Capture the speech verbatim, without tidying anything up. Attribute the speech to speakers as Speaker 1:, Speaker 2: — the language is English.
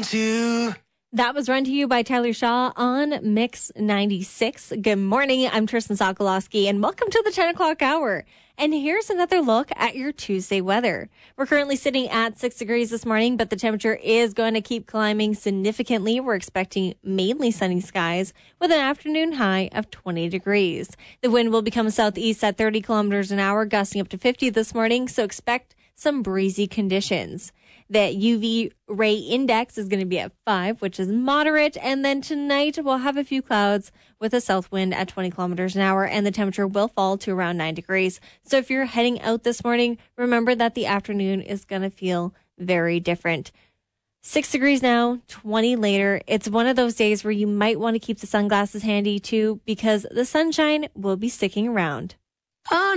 Speaker 1: to...
Speaker 2: That was Run to You by Tyler Shaw on Mix ninety-six. Good morning. I'm Tristan Sokolowski, and welcome to the ten o'clock hour. And here's another look at your Tuesday weather. We're currently sitting at six degrees this morning, but the temperature is going to keep climbing significantly. We're expecting mainly sunny skies with an afternoon high of twenty degrees. The wind will become southeast at thirty kilometers an hour, gusting up to fifty this morning, so expect some breezy conditions. The U V ray index is going to be at five, which is moderate. And then tonight we'll have a few clouds with a south wind at twenty kilometers an hour, and the temperature will fall to around nine degrees. So if you're heading out this morning, remember that the afternoon is going to feel very different. Six degrees now, twenty later. It's one of those days where you might want to keep the sunglasses handy too, because the sunshine will be sticking around.
Speaker 1: Oh,